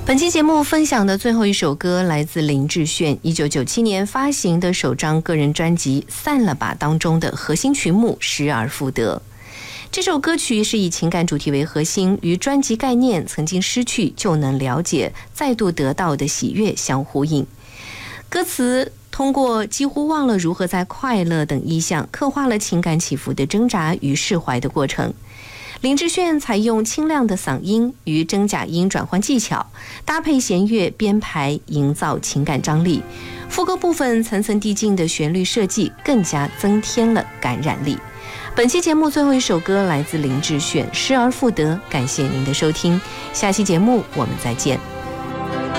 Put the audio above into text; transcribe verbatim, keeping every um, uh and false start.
本期节目分享的最后一首歌来自林志炫一九九七年发行的首张个人专辑《散了吧》当中的核心曲目《失而复得》。这首歌曲是以情感主题为核心，与专辑概念曾经失去就能了解，再度得到的喜悦相呼应。歌词通过几乎忘了如何在快乐等意象，刻画了情感起伏的挣扎与释怀的过程。林志炫采用清亮的嗓音与真假音转换技巧，搭配弦乐编排，营造情感张力。副歌部分层层递进的旋律设计，更加增添了感染力。本期节目最后一首歌来自林志炫《失而复得》，感谢您的收听，下期节目我们再见。